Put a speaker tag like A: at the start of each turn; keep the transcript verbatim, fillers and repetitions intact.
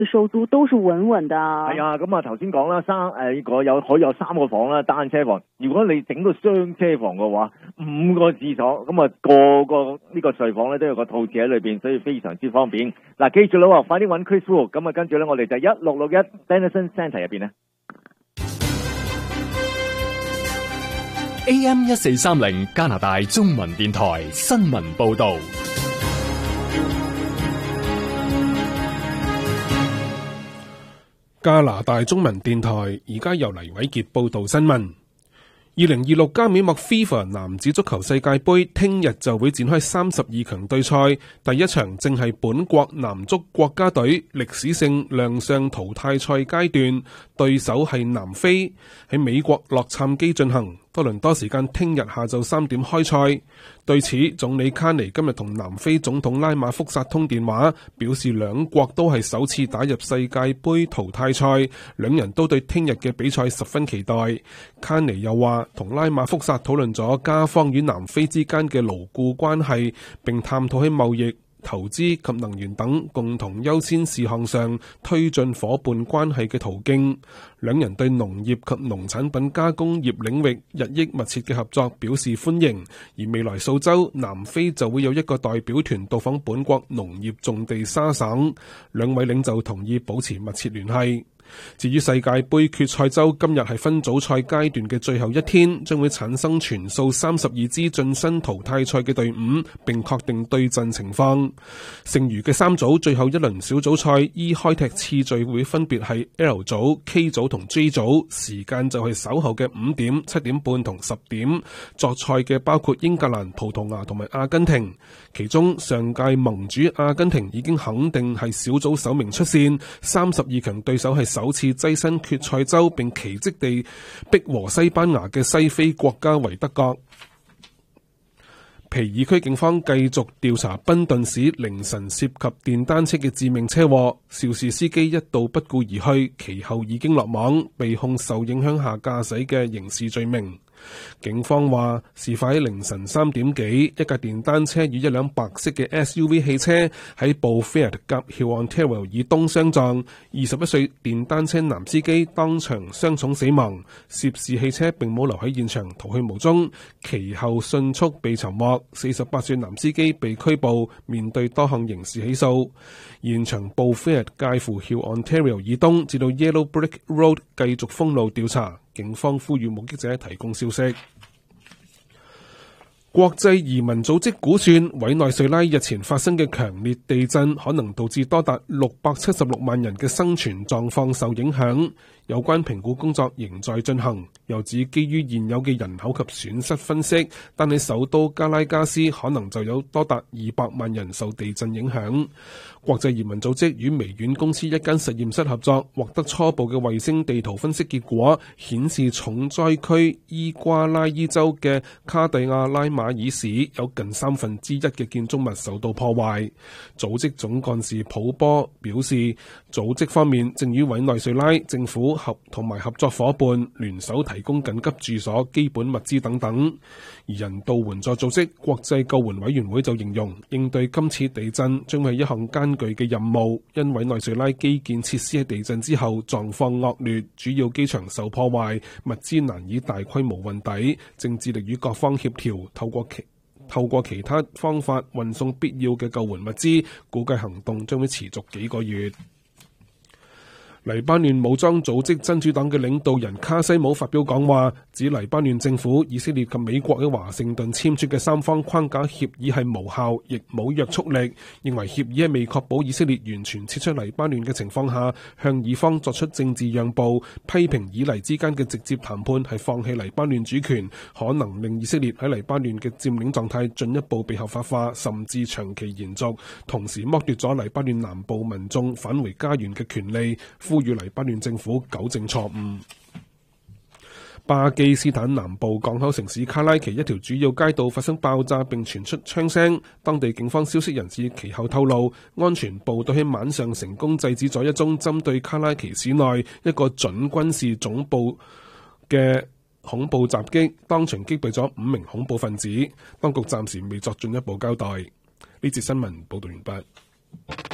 A: 收租都是穩穩的。
B: 係啊，咁啊頭先講啦，三誒呢個有可以有三個房啦，單車房。如果你整到雙車房嘅話，五個廁所，咁啊個個呢個睡房咧都有個套廁喺裏邊，所以非常之方便。嗱、啊，記住啦喎，快啲揾 Chris Wu，咁啊跟住咧我哋就一六六一 Dennison Centre 入邊咧。
C: A M 一四三零加拿大中文電台新聞報道。
D: 加拿大中文電台而家由黎偉傑報道新聞。二零二六加美墨 FIFA 男子足球世界盃聽日就會展開三十二強對賽，第一場正係本國男足國家隊歷史性亮相淘汰賽階段，對手係南非，喺美國洛杉磯進行。多倫多時間聽日下晝三點開賽。對此，總理卡尼今日同南非總統拉馬福薩通電話，表示兩國都係首次打入世界盃淘汰賽，兩人都對聽日嘅比賽十分期待。卡尼又話，同拉馬福薩討論咗加方與南非之間嘅牢固關係，並探討喺貿易、投資及能源等共同優先事項上推進伙伴關係嘅途徑。兩人對農業及農產品加工業領域日益密切嘅合作表示歡迎，而未來數週南非就會有一個代表團到訪本國農業種地沙省，兩位領袖同意保持密切聯繫。至於世界盃決賽周，今日係分組賽階段嘅最後一天，將會產生全數三十二支晉身淘汰賽嘅隊伍，並確定對陣情況。剩餘嘅三組最後一輪小組賽依開踢次序會分別係 L 組、K 組同 J 組，時間就係稍後嘅五點、七點半同十點。作賽嘅包括英格蘭、葡萄牙同埋阿根廷，其中上屆盟主阿根廷已經肯定係小組首名出線，三十二強對手係首次躋身決賽周並奇蹟地逼和西班牙嘅西非國家維德國。皮爾區警方繼續調查賓頓市凌晨涉及電單車嘅致命車禍，肇事司機一度不顧而去，其後已經落網，被控受影響下駕駛嘅刑事罪名。警方話，事發喺凌晨三點幾，一架電單車與一輛白色嘅 S U V 汽車喺Beaufort夾 Hill Ontario 以東相撞，二十一歲電單車男司機當場傷重死亡，涉事汽車並冇留喺現場，逃去無蹤，其後迅速被尋獲。四十八歲男司機被拘捕，面對多項刑事起訴。現場Beaufort介乎 Hill Ontario 以東至到 Yellow Brick Road 繼續封路調查。警方呼籲目擊者提供消息。國際移民組織估算，委內瑞拉日前發生嘅強烈地震可能導致多達六百七十六萬人嘅生存狀況受影響。有關評估工作仍在進行，又指基於現有嘅人口及損失分析，但喺首都加拉加斯可能就有多達二百萬人受地震影響。國際移民組織與微軟公司一間實驗室合作，獲得初步嘅衛星地圖分析結果，顯示重災區伊瓜拉伊州嘅卡蒂亞拉馬爾市有近三分之一嘅建築物受到破壞。組織總幹事普波表示，組織方面正與委內瑞拉政府合同埋合作夥伴聯手提供緊急住所、基本物資等等。而人道援助組織國際救援委員會就形容，應對今次地震將係一項艱巨嘅任務，因委內瑞拉基建設施喺地震之後狀況惡劣，主要機場受破壞，物資難以大規模運抵，正致力與各方協調，透過其透過其他方法運送必要嘅救援物資，估計行動將會持續幾個月。黎巴嫩武裝組織真主黨嘅領導人卡西姆發表講話，指黎巴嫩政府、以色列及美國喺華盛頓簽署嘅三方框架協議係無效，亦冇約束力，認為協議喺未確保以色列完全撤出黎巴嫩嘅情況下，向以方作出政治讓步，批評以黎之間嘅直接談判係放棄黎巴嫩主權，可能令以色列喺黎巴嫩嘅佔領狀態進一步被合法化，甚至長期延續，同時剝奪咗黎巴嫩南部民眾返回家園嘅權利，呼籲黎巴嫩政府糾正錯誤。巴基斯坦南部港口城市卡拉奇一條主要街道發生爆炸並傳出槍聲，當地警方消息人士其後透露，安全部隊喺晚上成功制止咗一宗針對卡拉奇市內一個準軍事總部嘅恐怖襲擊，當場擊斃咗五名恐怖分子。當局暫時未作進一步交代。呢節新聞報道完畢。